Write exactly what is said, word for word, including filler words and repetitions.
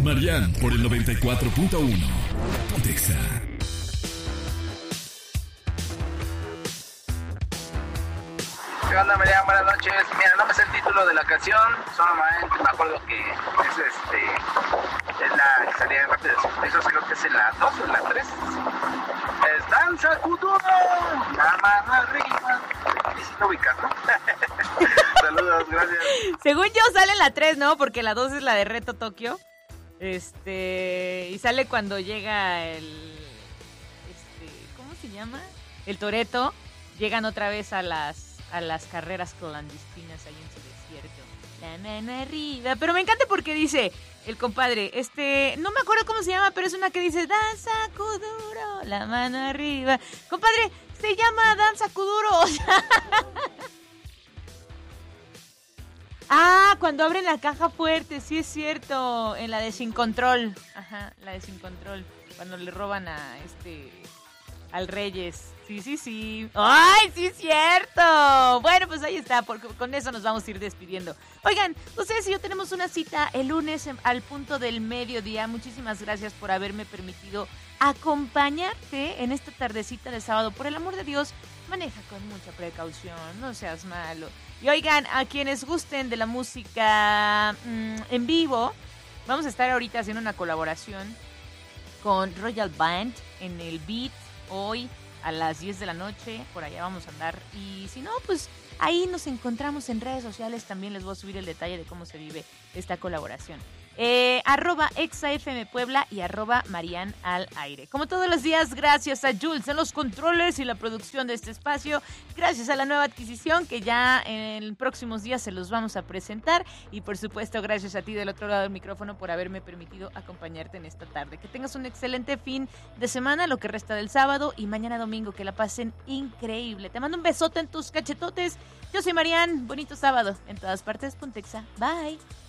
Marian por el noventa y cuatro punto uno. Pontexa. ¿Qué onda, Marian? Buenas noches. Mira, no me sé el título de la canción, solamente me acuerdo que es este es la que salía en Rápido de Sorpresas, creo que es en la dos o en la tres. Es Danza Kuduro, la mano arriba. Y si lo ubicas, ¿no? Saludos, gracias. Según yo sale en la tres, ¿no? Porque la dos es la de Reto Tokio. Este, y sale cuando llega el este, ¿cómo se llama? El Toretto. Llegan otra vez a las a las carreras clandestinas ahí en su desierto. La mano arriba. Pero me encanta porque dice el compadre, este, no me acuerdo cómo se llama, pero es una que dice Danza Kuduro, la mano arriba. Compadre, se llama Danza Kuduro. O sea, ah, cuando abren la caja fuerte, sí es cierto, en la de Sin Control. Ajá, la de Sin Control, cuando le roban a este al Reyes. Sí, sí, sí. ¡Ay, sí es cierto! Bueno, pues ahí está, porque con eso nos vamos a ir despidiendo. Oigan, ustedes y yo tenemos una cita el lunes en, al punto del mediodía. Muchísimas gracias por haberme permitido acompañarte en esta tardecita de sábado. Por el amor de Dios, maneja con mucha precaución, no seas malo. Y oigan, a quienes gusten de la música mmm, en vivo, vamos a estar ahorita haciendo una colaboración con Royal Band en el Beat hoy a las diez de la noche, por allá vamos a andar. Y si no, pues ahí nos encontramos en redes sociales. También les voy a subir el detalle de cómo se vive esta colaboración. Eh, arroba ExaFM Puebla y arroba Marian al aire. Como todos los días, gracias a Jules en los controles y la producción de este espacio. Gracias a la nueva adquisición que ya en próximos días se los vamos a presentar. Y por supuesto, gracias a ti del otro lado del micrófono por haberme permitido acompañarte en esta tarde. Que tengas un excelente fin de semana, lo que resta del sábado y mañana domingo. Que la pasen increíble. Te mando un besote en tus cachetotes. Yo soy Marian. Bonito sábado. En todas partes, Pontexa. Bye.